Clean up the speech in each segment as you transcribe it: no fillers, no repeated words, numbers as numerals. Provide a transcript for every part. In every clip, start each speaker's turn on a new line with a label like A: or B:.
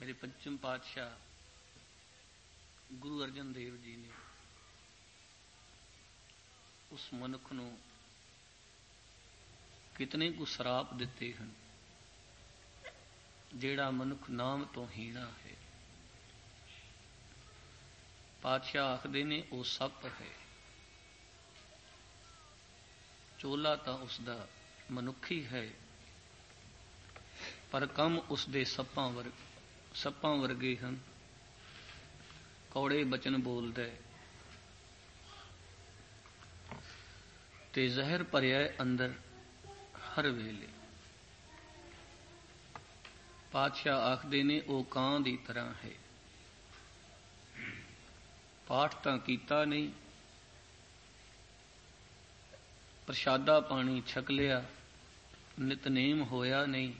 A: ਮੇਰੇ ਪੰਚਮ ਪਾਤਸ਼ਾਹ ਗੁਰੂ ਅਰਜਨ ਦੇਵ ਜੀ ਨੇ ਉਸ ਮਨੁੱਖ ਨੂੰ ਕਿਤਨੇ ਕੁ ਸਰਾਪ ਦਿੱਤੇ ਹਨ, ਜਿਹੜਾ ਮਨੁੱਖ ਨਾਮ ਤੋਂ ਹੀਣਾ ਹੈ। ਪਾਤਸ਼ਾਹ ਆਖਦੇ ਨੇ ਉਹ ਸੱਪ ਹੈ। ਚੋਲਾ ਤਾਂ ਉਸਦਾ ਮਨੁੱਖੀ ਹੈ, ਪਰ ਕੰਮ ਉਸਦੇ ਸੱਪਾਂ ਵਰਗੇ ਹਨ। ਕੌੜੇ ਬਚਨ ਬੋਲਦਾ ਤੇ ਜ਼ਹਿਰ ਭਰਿਆ ਅੰਦਰ ਹਰ ਵੇਲੇ। ਪਾਤਸ਼ਾਹ ਆਖਦੇ ਨੇ ਉਹ ਕਾਂ ਦੀ ਤਰ੍ਹਾਂ ਹੈ। ਪਾਠ ਤਾਂ ਕੀਤਾ ਨਹੀਂ, ਪ੍ਰਸ਼ਾਦਾ ਪਾਣੀ ਛਕ ਲਿਆ, ਨਿਤਨੇਮ ਹੋਇਆ ਨਹੀਂ,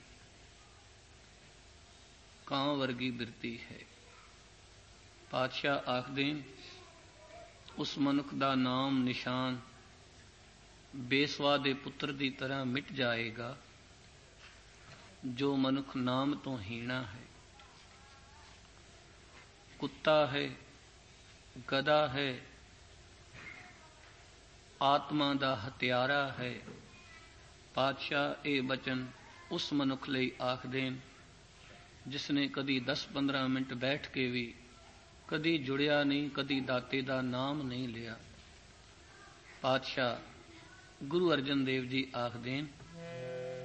A: ਕਾਂ ਵਰਗੀ ਬਿਰਤੀ ਹੈ। ਪਾਤਸ਼ਾਹ ਆਖਦੇ ਉਸ ਮਨੁੱਖ ਦਾ ਨਾਮ ਨਿਸ਼ਾਨ ਬੇਸਵਾ ਦੇ ਪੁੱਤਰ ਦੀ ਤਰ੍ਹਾਂ ਮਿਟ ਜਾਏਗਾ, ਜੋ ਮਨੁੱਖ ਨਾਮ ਤੋਂ ਹੀਣਾ ਹੈ। ਕੁੱਤਾ ਹੈ, ਗਧਾ ਹੈ, ਆਤਮਾ ਦਾ ਹਥਿਆਰਾ ਹੈ। ਪਾਤਸ਼ਾਹ ਇਹ ਬਚਨ ਉਸ ਮਨੁੱਖ ਲਈ ਆਖਦੇ ਜਿਸ ਨੇ ਕਦੀ 10-15 ਮਿੰਟ ਬੈਠ ਕੇ ਵੀ ਕਦੀ ਜੁੜਿਆ ਨਹੀਂ, ਕਦੀ ਦਾਤੇ ਦਾ ਨਾਮ ਨਹੀਂ ਲਿਆ। ਪਾਤਸ਼ਾਹ ਗੁਰੂ ਅਰਜਨ ਦੇਵ ਜੀ ਆਖਦੇ